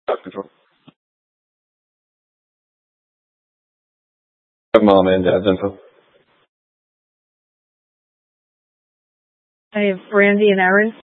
Control. Mom and dad's info. I have Randy and Aaron.